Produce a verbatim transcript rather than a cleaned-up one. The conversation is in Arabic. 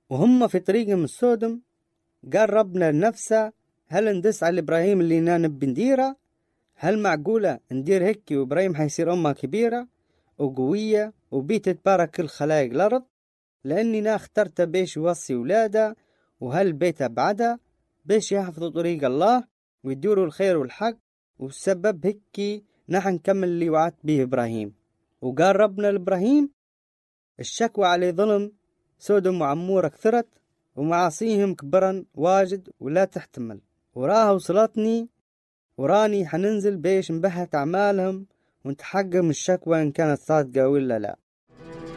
وهم في طريقهم السودم قال ربنا لنفسه هل ندس على إبراهيم اللي نانب بنديرة؟ هل معقولة ندير هيك وإبراهيم حيصير أمة كبيرة وقوية وبيت تبارك كل خلايق الأرض؟ لأني نا اخترت بيش يوصي ولاده وهل بيت بعده بيش يحفظوا طريق الله ويدوروا الخير والحق، وسبب هيك نحن نكمل اللي وعدت به إبراهيم. وقال ربنا لإبراهيم الشكوى على ظلم سودم وعمورة كثرت ومعاصيهم كبرا واجد ولا تحتمل، وراها وصلتني وراني حننزل بيش نبهت أعمالهم ونتحقق من الشكوى إن كانت صادقة ولا لا.